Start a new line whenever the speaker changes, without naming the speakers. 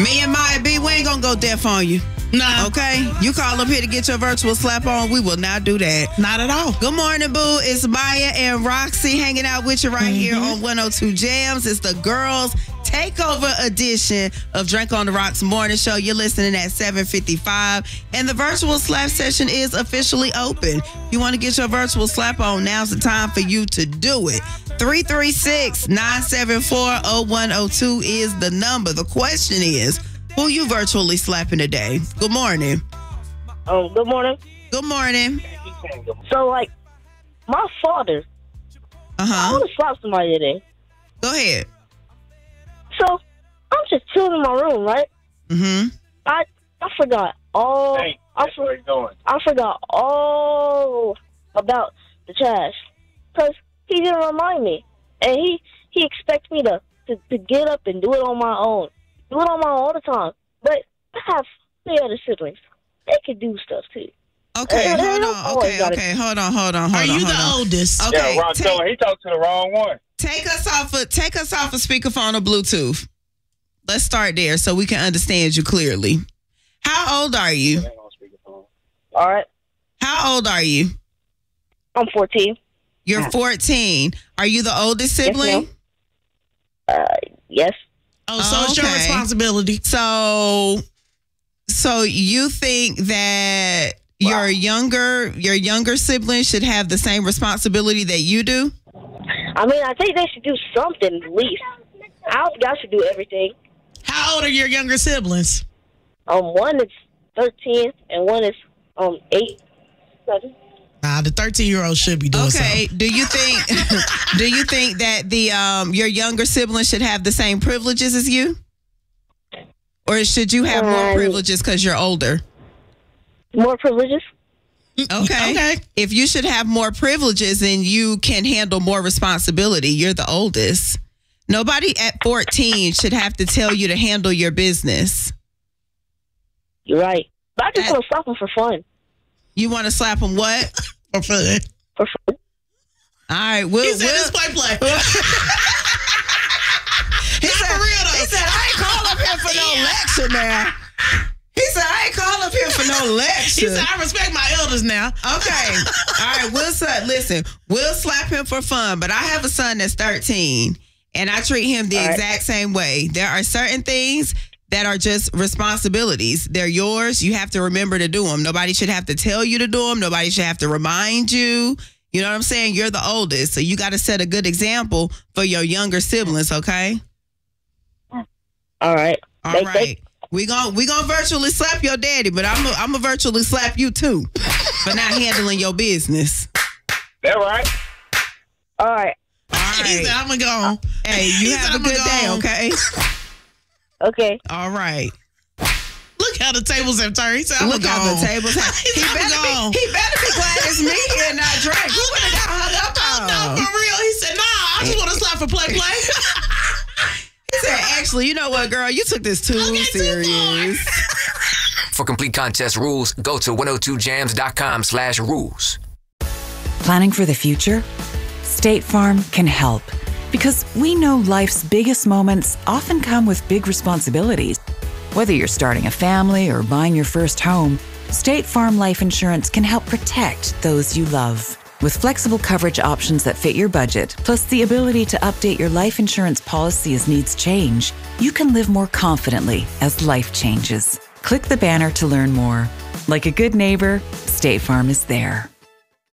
Me and Maya B, we ain't gonna go deaf on you.
Nah.
Okay? You call up here to get your virtual slap on, we will not do that.
Not at all.
Good morning, boo. It's Maya and Roxy hanging out with you right here on 102 Jams. It's the girls' takeover edition of Drink on the Rocks morning show. You're listening at 7:55, and the virtual slap session is officially open. If you want to get your virtual slap on, now's the time for you to do it. 336-974-0102 is the number. The question is, who you virtually slapping today? Good morning.
Good morning.
Good morning.
So, my father, I want to slap somebody today.
Go ahead.
So, I'm just chilling in my room, right?
Mm-hmm.
I forgot all.
Hey, that's where he's going.
I forgot all about the trash because he didn't remind me, and he expects me to get up and do it on my own. Do it on my own all the time. But I have 3 other siblings. They could do stuff too.
Okay, hold on. Okay, hold on.
Are you the oldest?
Okay,
Yeah, Ron, he talked to the wrong one.
take us off of speakerphone or Bluetooth. Let's start there so we can understand you clearly. How old are you?
All right.
How old are you?
I'm 14.
You're 14. Are you the oldest sibling?
Yes.
Oh, so it's your
Okay.
responsibility.
So you think that your younger sibling should have the same responsibility that you do?
I mean, I think they should do something at least. I don't think I should do everything.
How old are your younger siblings?
One is 13 and one is 8, 7.
The 13-year-old should be doing something.
Okay. Do you think that the your younger sibling should have the same privileges as you? Or should you have more privileges because you're older?
More privileges?
Okay. If you should have more privileges, then you can handle more responsibility. You're the oldest. Nobody at 14 should have to tell you to handle your business.
You're right. But I just want to slap them for fun.
You want to slap them what?
For fun.
For fun.
All right.
He said this play.
He said, I ain't call up here for no lecture now. He said, I ain't call up here for no lecture.
He said, I respect my elders now.
Okay. All right. We'll slap him for fun, but I have a son that's 13, and I treat him the exact same way. There are certain things that are just responsibilities. They're yours. You have to remember to do them. Nobody should have to tell you to do them. Nobody should have to remind you. You know what I'm saying? You're the oldest, so you got to set a good example for your younger siblings, okay?
All right.
All right. We gonna virtually slap your daddy, but I'm gonna virtually slap you too for not handling your business.
That right?
All right.
He said, I'm going to go on.
Hey, you have a good day, okay?
Okay.
All right.
Look how the tables have turned. He said, I'm
Look
going to go
how
on.
the tables have. He better be glad it's me here, not Drake. He would have got hung up on.
No, for real. He said, nah, I just want to slap for play.
He said, actually, you know what, girl? You took this too serious.
For complete contest rules, go to 102jams.com/rules.
Planning for the future? State Farm can help. Because we know life's biggest moments often come with big responsibilities. Whether you're starting a family or buying your first home, State Farm Life Insurance can help protect those you love. With flexible coverage options that fit your budget, plus the ability to update your life insurance policy as needs change, you can live more confidently as life changes. Click the banner to learn more. Like a good neighbor, State Farm is there.